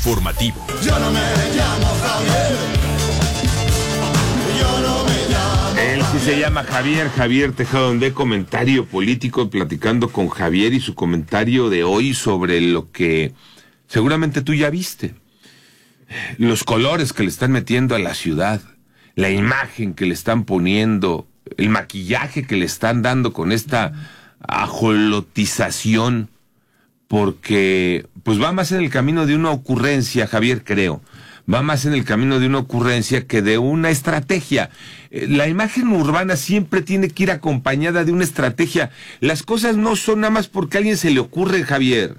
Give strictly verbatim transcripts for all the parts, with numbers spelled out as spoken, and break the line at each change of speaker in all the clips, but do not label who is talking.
informativo.
Yo no me llamo Javier. Yo no me llamo
Él sí se llama Javier, Javier Tejada, donde comentario político, platicando con Javier y su comentario de hoy sobre lo que seguramente tú ya viste. Los colores que le están metiendo a la ciudad, la imagen que le están poniendo, el maquillaje que le están dando con esta ajolotización, porque pues va más en el camino de una ocurrencia, Javier, creo. Va más en el camino de una ocurrencia que de una estrategia. La imagen urbana siempre tiene que ir acompañada de una estrategia. Las cosas no son nada más porque a alguien se le ocurre, Javier.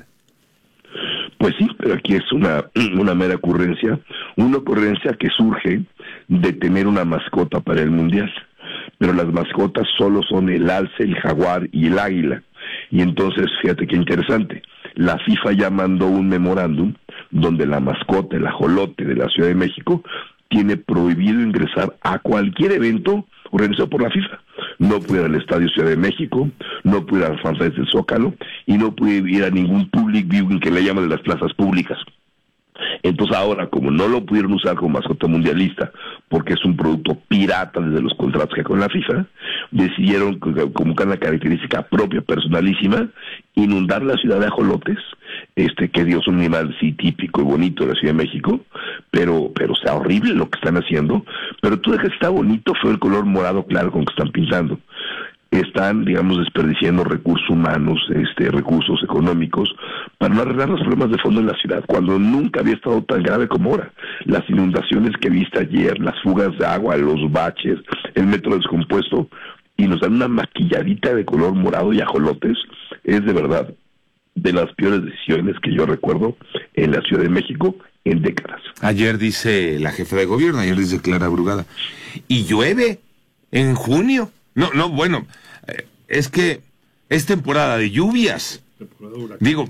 Pues sí, pero aquí es una, una mera ocurrencia, una ocurrencia que surge de tener una mascota para el Mundial. Pero las mascotas solo son el alce, el jaguar y el águila. Y entonces, fíjate qué interesante, la FIFA ya mandó un memorándum donde la mascota, el ajolote de la Ciudad de México, tiene prohibido ingresar a cualquier evento organizado por la FIFA. No puede ir al Estadio Ciudad de México, no puede ir a las fanfarrias del Zócalo, y no puede ir a ningún public viewing que le llaman de las plazas públicas. Entonces ahora, como no lo pudieron usar como mascota mundialista, porque es un producto pirata desde los contratos que hay con la FIFA, decidieron, como una característica propia, personalísima, inundar la ciudad de ajolotes, este que Dios es un animal sí típico y bonito de la Ciudad de México, pero pero sea horrible lo que están haciendo, pero tú dejas que está bonito, fue el color morado claro con que están pintando. Están, digamos, desperdiciando recursos humanos, este, recursos económicos, para no arreglar los problemas de fondo en la ciudad, cuando nunca había estado tan grave como ahora. Las inundaciones que viste ayer, las fugas de agua, los baches, el metro descompuesto, y nos dan una maquilladita de color morado y ajolotes, es de verdad de las peores decisiones que yo recuerdo en la Ciudad de México en décadas.
Ayer dice la jefa de gobierno, ayer dice Clara Brugada, y llueve en junio. No, no, bueno, eh, es que es temporada de lluvias. Digo,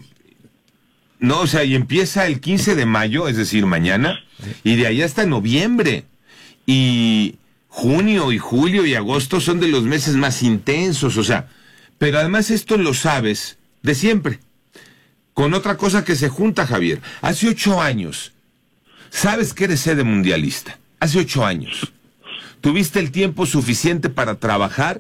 no, o sea, y empieza el quince de mayo, es decir, mañana, y de ahí hasta noviembre. Y junio y julio y agosto son de los meses más intensos, o sea, pero además esto lo sabes de siempre. Con otra cosa que se junta, Javier. Hace ocho años, sabes que eres sede mundialista. Hace ocho años. ¿Tuviste el tiempo suficiente para trabajar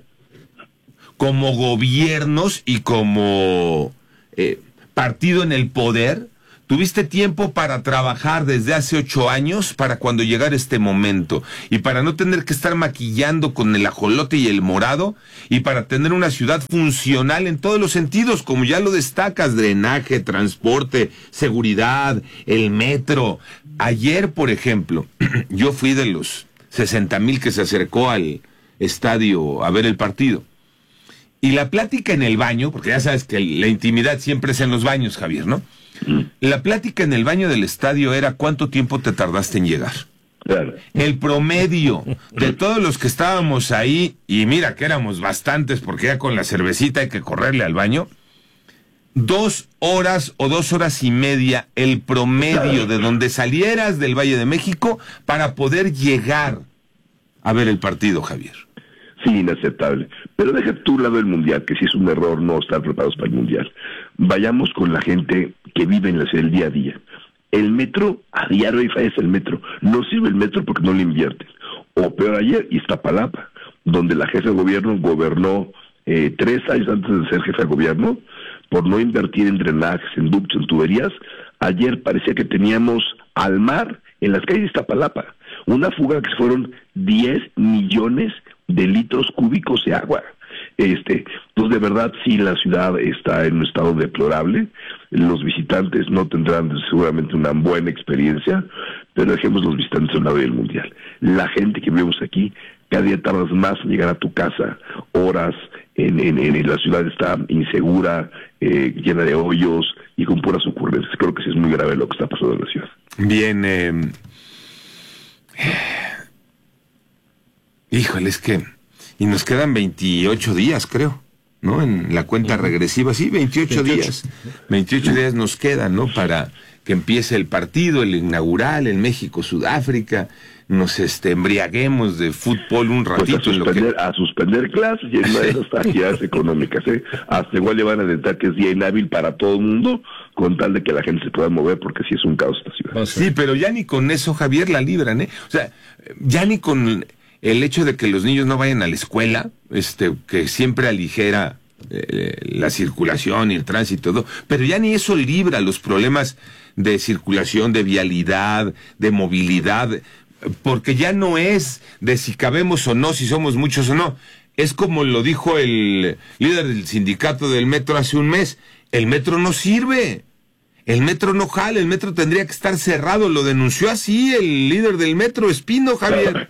como gobiernos y como eh, partido en el poder? ¿Tuviste tiempo para trabajar desde hace ocho años para cuando llegara este momento? Y para no tener que estar maquillando con el ajolote y el morado, y para tener una ciudad funcional en todos los sentidos, como ya lo destacas, drenaje, transporte, seguridad, el metro. Ayer, por ejemplo, yo fui de los sesenta mil que se acercó al estadio a ver el partido. Y la plática en el baño, porque ya sabes que la intimidad siempre es en los baños, Javier, ¿no? La plática en el baño del estadio era ¿cuánto tiempo te tardaste en llegar?
Claro.
El promedio de todos los que estábamos ahí, y mira que éramos bastantes porque ya con la cervecita hay que correrle al baño, dos horas o dos horas y media el promedio de donde salieras del Valle de México para poder llegar a ver el partido, Javier.
Sí, inaceptable. Pero deja tú lado el Mundial, que sí es un error no estar preparados para el Mundial. Vayamos con la gente que vive en la ciudad el día a día. El metro, a diario hay fallas el metro. No sirve el metro porque no le invierten. O peor ayer, Iztapalapa, donde la jefa de gobierno gobernó eh, tres años antes de ser jefa de gobierno, por no invertir en drenajes, en ductos, en tuberías. Ayer parecía que teníamos al mar en las calles de Iztapalapa. Una fuga que fueron diez millones de litros cúbicos de agua. Este, pues de verdad sí la ciudad está en un estado deplorable. Los visitantes no tendrán seguramente una buena experiencia, pero dejemos los visitantes a un lado del Mundial. La gente que vivimos aquí, cada día tardas más en llegar a tu casa, horas, en, en, en la ciudad está insegura, eh, llena de hoyos y con puras ocurrencias. Creo que sí es muy grave lo que está pasando en la ciudad.
Bien, eh... híjole, es que... y nos quedan veintiocho días, creo, ¿no? En la cuenta regresiva, sí, veintiocho días. veintiocho días nos quedan, ¿no? Para que empiece el partido, el inaugural en México-Sudáfrica, nos este, embriaguemos de fútbol un ratito.
Pues a, suspender,
en lo que...
a suspender clases y en una de esas actividades económicas. ¿eh? Hasta igual le van a dentar que es día inhábil para todo el mundo, con tal de que la gente se pueda mover, porque sí es un caos esta ciudad.
Sí, pero ya ni con eso, Javier, la libran, ¿eh? O sea, ya ni con el hecho de que los niños no vayan a la escuela, este, que siempre aligera eh, la circulación y el tránsito, todo, pero ya ni eso libra los problemas de circulación, de vialidad, de movilidad, porque ya no es de si cabemos o no, si somos muchos o no. Es como lo dijo el líder del sindicato del metro hace un mes, el metro no sirve, el metro no jala, el metro tendría que estar cerrado, lo denunció así el líder del metro, Espino, Javier.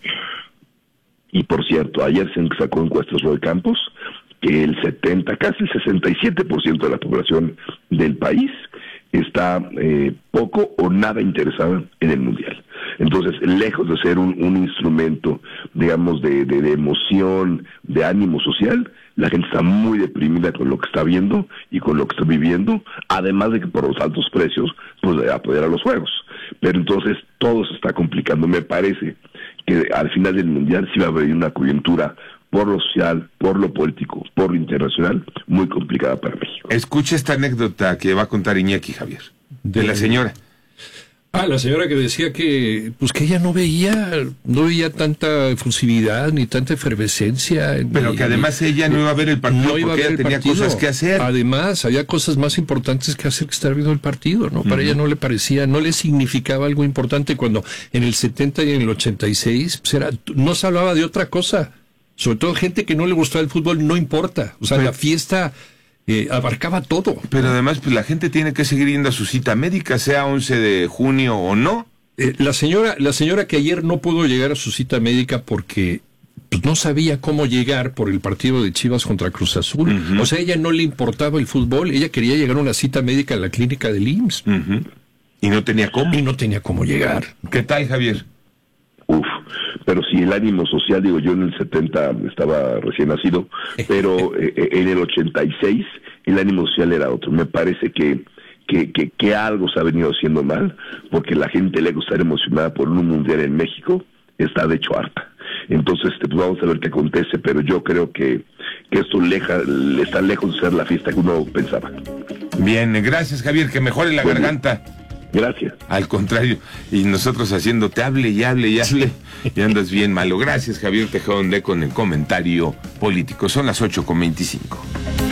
Y por cierto, ayer se sacó encuestas Roy Campos, que el setenta, casi el sesenta y siete por ciento de la población del país está eh, poco o nada interesada en el Mundial. Entonces, lejos de ser un, un instrumento, digamos, de, de, de emoción, de ánimo social, la gente está muy deprimida con lo que está viendo y con lo que está viviendo, además de que por los altos precios, pues de apoyar a los juegos. Pero entonces, todo se está complicando. Me parece que al final del Mundial sí va a haber una coyuntura por lo social, por lo político, por lo internacional, muy complicada para México.
Escucha esta anécdota que va a contar Iñaki, Javier, de la señora.
Ah, la señora que decía que, pues que ella no veía, no veía tanta efusividad ni tanta efervescencia.
Pero
ni,
que además ella no iba a ver el partido
no iba
porque
a ver
ella
el
tenía
partido.
cosas que hacer.
Además, había cosas más importantes que hacer que estar viendo el partido, ¿no? Para uh-huh. ella no le parecía, no le significaba algo importante cuando en el setenta y en el ochenta y seis, pues era, no se hablaba de otra cosa. Sobre todo gente que no le gustaba el fútbol, no importa. O sea, pero, la fiesta eh, abarcaba todo.
Pero además, pues la gente tiene que seguir yendo a su cita médica, sea once de junio o no.
Eh, la señora, la señora que ayer no pudo llegar a su cita médica porque pues, no sabía cómo llegar por el partido de Chivas contra Cruz Azul. Uh-huh. O sea, a ella no le importaba el fútbol, ella quería llegar a una cita médica en la clínica del I M S S.
Uh-huh. Y no tenía cómo.
Y no tenía cómo llegar.
¿Qué tal, Javier?
Uf, pero si el ánimo social, digo, yo en el setenta estaba recién nacido, pero eh, en el ochenta y seis el ánimo social era otro. Me parece que, que, que, que algo se ha venido haciendo mal, porque la gente le gusta estar emocionada por un mundial en México, está de hecho harta. Entonces, pues vamos a ver qué acontece, pero yo creo que, que esto leja, está lejos de ser la fiesta que uno pensaba.
Bien, gracias, Javier, que mejore la bueno. garganta.
Gracias.
Al contrario, y nosotros haciéndote hable y hable y hable, y andas bien malo. Gracias, Javier Tejón de con el comentario político. Son las ocho con veinticinco.